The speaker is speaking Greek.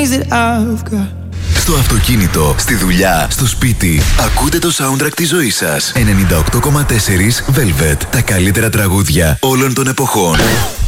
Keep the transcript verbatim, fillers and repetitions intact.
days that I've got. Στο αυτοκίνητο, στη δουλειά, στο σπίτι. Ακούτε το soundtrack της ζωής σας. ενενήντα οκτώ κόμμα τέσσερα Velvet. Τα καλύτερα τραγούδια όλων των εποχών.